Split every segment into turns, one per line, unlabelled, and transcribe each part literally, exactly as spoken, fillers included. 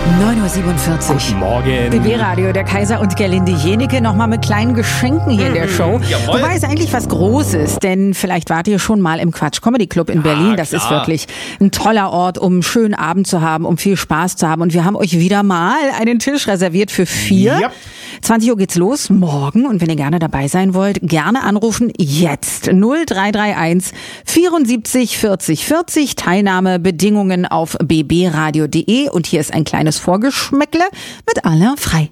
neun Uhr siebenundvierzig.
Guten Morgen.
B B-Radio, der Kaiser und Gerlinde Jeneke, nochmal mit kleinen Geschenken hier in der Show.
Jawohl.
Wobei es eigentlich was Großes, denn vielleicht wart ihr schon mal im Quatsch Comedy Club in Berlin. Das
klar.
ist wirklich ein toller Ort, um einen schönen Abend zu haben, um viel Spaß zu haben. Und wir haben euch wieder mal einen Tisch reserviert für vier.
Yep.
zwanzig Uhr geht's los, morgen. Und wenn ihr gerne dabei sein wollt, gerne anrufen jetzt. null drei drei eins vierundsiebzig vierzig vierzig. Teilnahmebedingungen auf b b radio punkt de. Und hier ist ein kleines Vorgeschmäckle mit Alain Frei.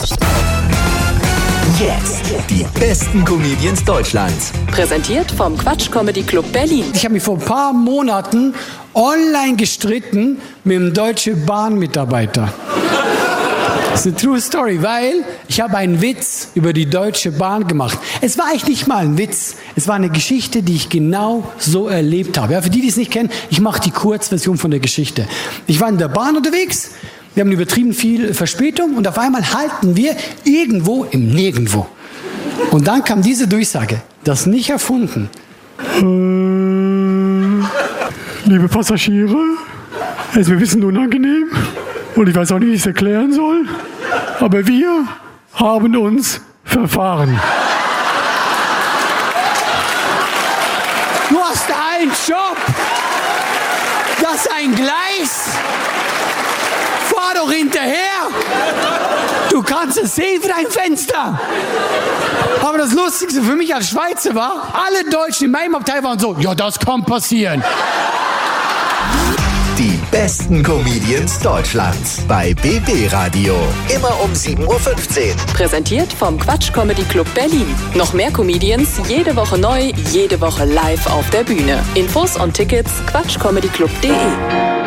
Jetzt die besten Comedians Deutschlands.
Präsentiert vom Quatsch Comedy Club Berlin.
Ich habe mich vor ein paar Monaten online gestritten mit einem Deutsche Bahn-Mitarbeiter. Das ist eine true story, weil ich habe einen Witz über die Deutsche Bahn gemacht. Es war eigentlich nicht mal ein Witz. Es war eine Geschichte, die ich genau so erlebt habe. Ja, für die, die es nicht kennen, ich mache die Kurzversion von der Geschichte. Ich war in der Bahn unterwegs, wir haben übertrieben viel Verspätung und auf einmal halten wir irgendwo im Nirgendwo. Und dann kam diese Durchsage, das nicht erfunden.
Äh, liebe Passagiere, es ist mir ein bisschen unangenehm und ich weiß auch nicht, wie ich es erklären soll, aber wir haben uns verfahren.
Du hast einen Job, das ist ein Gleis. Fahr doch hinterher. Du kannst es sehen für dein Fenster. Aber das Lustigste für mich als Schweizer war, alle Deutschen in meinem Abteil waren so, ja, das kann passieren.
Die besten Comedians Deutschlands bei B B-Radio. Immer um sieben Uhr fünfzehn.
Präsentiert vom Quatsch Comedy Club Berlin. Noch mehr Comedians, jede Woche neu, jede Woche live auf der Bühne. Infos und Tickets quatschcomedyclub punkt de.